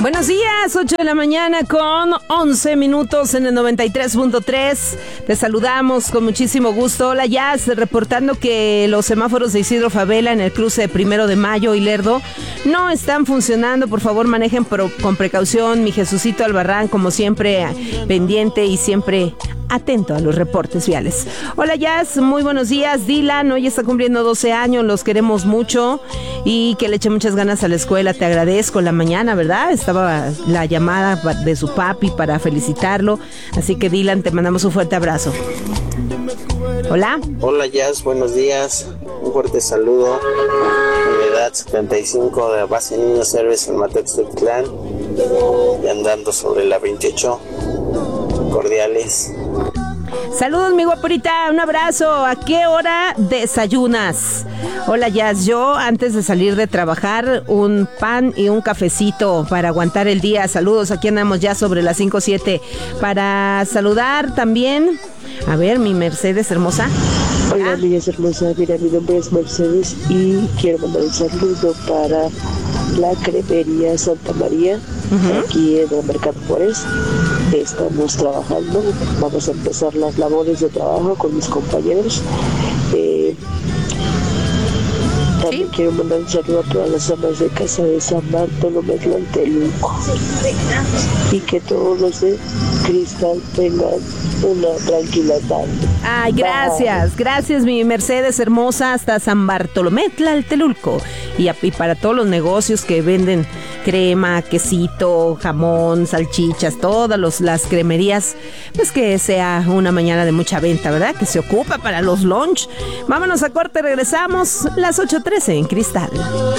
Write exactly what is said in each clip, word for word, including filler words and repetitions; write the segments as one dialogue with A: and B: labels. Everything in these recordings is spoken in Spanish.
A: Buenos días, ocho de la mañana con once minutos en el noventa y tres punto tres. Te saludamos con muchísimo gusto. Hola, Jazz, reportando que los semáforos de Isidro Favela en el cruce de Primero de Mayo y Lerdo no están funcionando. Por favor, manejen pro, con precaución. Mi Jesucito Albarrán, como siempre, pendiente y siempre atento a los reportes viales. Hola, Jazz, muy buenos días. Dylan, hoy está cumpliendo doce años, los queremos mucho y que le eche muchas ganas a la escuela. Te agradezco la mañana, ¿verdad? Estaba la llamada de su papi para felicitarlo. Así que, Dylan, te mandamos un fuerte abrazo. Hola.
B: Hola, Jazz, buenos días. Un fuerte saludo. Unidad setenta y cinco de la base Niño Service en Matexuctlán y andando sobre la veintiocho. Cordiales.
A: Saludos, mi guaporita, un abrazo. ¿A qué hora desayunas? Hola, Jazz, yo antes de salir de trabajar, un pan y un cafecito para aguantar el día. Saludos, aquí andamos ya sobre las cinco o siete. Para saludar también, a ver, mi Mercedes hermosa.
C: Hola, ah. niñas hermosas, mira, mi nombre es Mercedes y quiero mandar un saludo para la cremería Santa María, uh-huh. aquí en el Mercado Juárez. Estamos trabajando, vamos a empezar las labores de trabajo con mis compañeros. Eh, también ¿Sí? quiero mandar un saludo a todas las amas de casa de San Bartolomé Tlatelolco y que todos los de Cristal tengan una tranquila tarde.
A: Ay, gracias, Bye. gracias mi Mercedes hermosa, hasta San Bartolomé Tlatelolco y, y para todos los negocios que venden crema, quesito, jamón, salchichas, todas los, las cremerías, pues que sea una mañana de mucha venta, ¿verdad? Que se ocupa para los lunch. Vámonos a corte, regresamos las ocho trece en Cristal.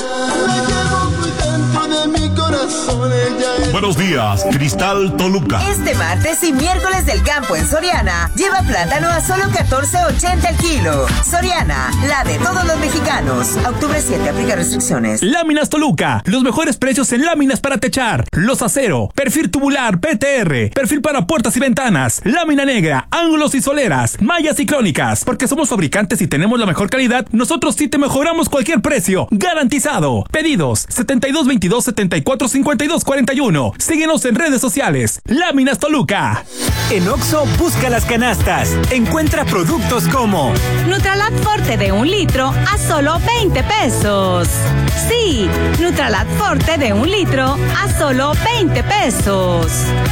D: Buenos días, Cristal Toluca.
E: Este martes y miércoles del campo en Soriana, lleva plátano a solo catorce ochenta el kilo. Soriana, la de todos los mexicanos. Octubre siete, aplica restricciones.
F: Láminas Toluca, los mejores precios en láminas para techar, los acero, perfil tubular, P T R, perfil para puertas y ventanas, lámina negra, ángulos y soleras, mallas y crónicas. Porque somos fabricantes y tenemos la mejor calidad, nosotros sí te mejoramos cualquier precio, garantizado. Pedidos setenta y dos veintidós setenta y cuatro cincuenta y dos cuarenta y uno. Síguenos en redes sociales. Láminas Toluca.
G: En Oxxo, busca las canastas. Encuentra productos como
H: Nutralat Forte de un litro a solo veinte pesos. Sí, Nutralat Forte de un litro a solo veinte pesos.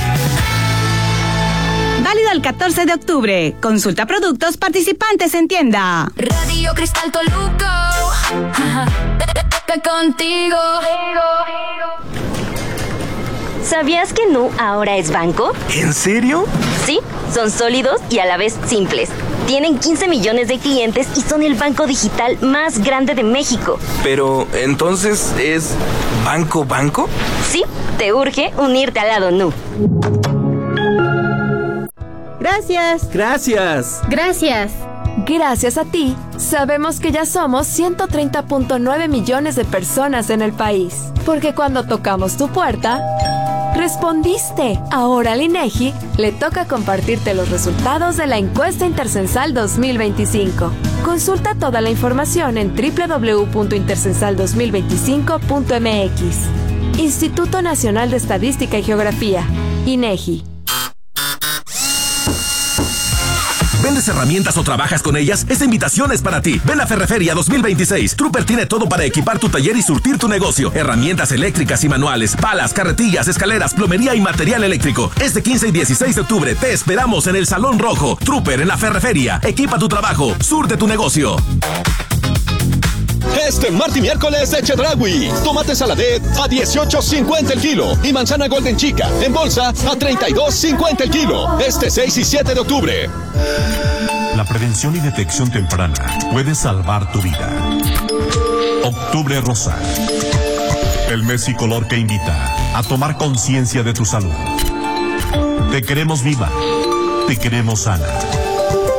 H: Válido el catorce de octubre. Consulta productos participantes en tienda.
I: Radio Cristal Toluca. Contigo.
J: ¿Sabías que Nu ahora es banco?
G: ¿En serio?
J: Sí, son sólidos y a la vez simples. Tienen quince millones de clientes y son el banco digital más grande de México.
G: Pero, ¿entonces es banco banco?
J: Sí, te urge unirte al lado Nu.
K: Gracias.
G: Gracias.
K: Gracias.
L: Gracias a ti, sabemos que ya somos ciento treinta punto nueve millones de personas en el país. Porque cuando tocamos tu puerta, respondiste. Ahora al INEGI le toca compartirte los resultados de la encuesta intercensal dos mil veinticinco. Consulta toda la información en doble u doble u doble u punto intercensal dos mil veinticinco punto m x. Instituto Nacional de Estadística y Geografía, INEGI.
M: ¿Vendes herramientas o trabajas con ellas? Esta invitación es para ti. Ven a Ferreferia dos mil veintiséis. Trooper tiene todo para equipar tu taller y surtir tu negocio. Herramientas eléctricas y manuales, palas, carretillas, escaleras, plomería y material eléctrico. Este quince y dieciséis de octubre te esperamos en el Salón Rojo. Trooper en la Ferreferia. Equipa tu trabajo, surte tu negocio.
N: Este martes y miércoles de Chedraui. Tomate saladet a dieciocho cincuenta el kilo. Y manzana golden chica en bolsa a treinta y dos cincuenta el kilo. Este seis y siete de octubre.
D: La prevención y detección temprana puede salvar tu vida. Octubre Rosa. El mes y color que invita a tomar conciencia de tu salud. Te queremos viva. Te queremos sana.